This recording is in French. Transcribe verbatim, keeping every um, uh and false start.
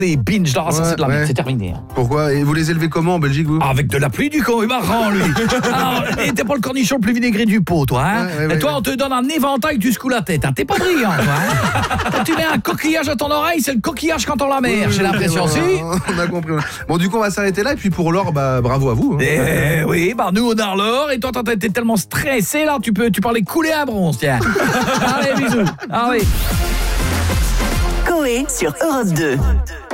des binges dans Ouais, c'est de la merde, ouais. c'est terminé. hein. Pourquoi? Et vous les élevez comment en Belgique, vous? Avec de la pluie du con, il marrant lui. Alors, et t'es pas le cornichon le plus vinaigré du pot, toi. Hein Ouais, ouais, et toi, ouais. on te donne un éventail, tu secoues la tête. Hein. T'es pas brillant, toi. Hein. Quand tu mets un coquillage à ton oreille, c'est le coquillage quand on la mer. Oui, J'ai oui, l'impression, oui, si. On a compris. Bon, du coup, on va s'arrêter là. Et puis pour l'or, bah, bravo à vous. Hein. Eh oui, bah nous on a l'or et toi t'as été tellement stressé là, tu peux tu parlais couler un bronze, tiens. Allez, bisous. Ah oui. Coé sur Europe deux.